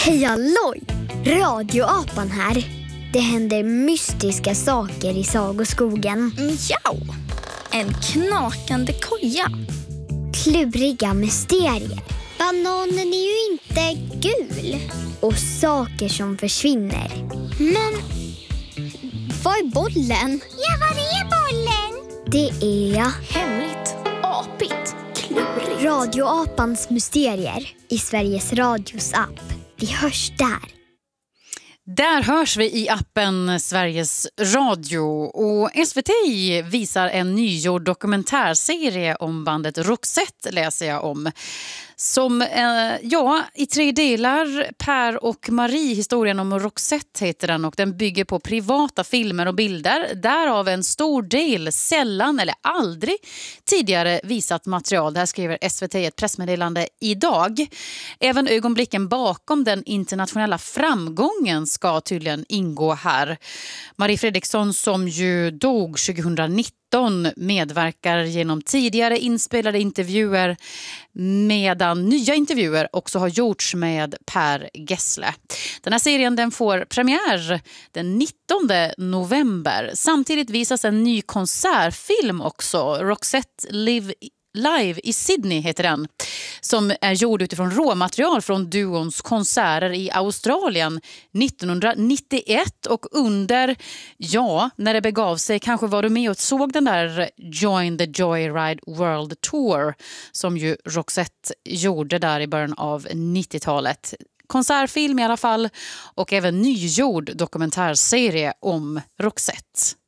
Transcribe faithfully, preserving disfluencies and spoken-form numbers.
Hej halloj! Radioapan här. Det händer mystiska saker i sagoskogen. Ja, en knakande koja. Kluriga mysterier. Bananen är ju inte gul. Och saker som försvinner. Men vad är bollen? Ja, var är bollen? Det är Hemligt, apigt, klurigt. Radioapans mysterier i Sveriges Radios app. Vi hörs där. Där hörs vi i appen Sveriges Radio, och S V T visar en nygjord dokumentärserie om bandet Roxette, läser jag om. Som, eh, ja, i tre delar, Per och Marie, historien om Roxette heter den, och den bygger på privata filmer och bilder, därav en stor del sällan eller aldrig tidigare visat material. Det här skriver S V T i ett pressmeddelande idag. Även ögonblicken bakom den internationella framgången ska tydligen ingå här. Marie Fredriksson, som ju dog tjugonitton, medverkar genom tidigare inspelade intervjuer, medan nya intervjuer också har gjorts med Per Gessle. Den här serien den får premiär den nittonde november. Samtidigt visas en ny konsertfilm också, Roxette Live Live i Sydney heter den, som är gjord utifrån råmaterial från duons konserter i Australien nittonhundranittioett, och under, ja, när det begav sig kanske var du med och såg den där Join the Joyride World Tour som ju Roxette gjorde där i början av nittiotalet. Konsertfilm i alla fall, och även nygjord dokumentärserie om Roxette.